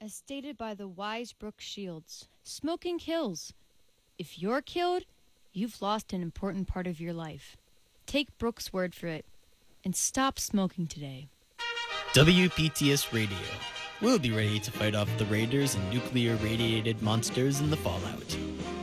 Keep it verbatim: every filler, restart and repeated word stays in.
As stated by the wise Brooke Shields, smoking kills. If you're killed, you've lost an important part of your life. Take Brooke's word for it and stop smoking today. W P T S Radio. We'll be ready to fight off the raiders and nuclear radiated monsters in the fallout.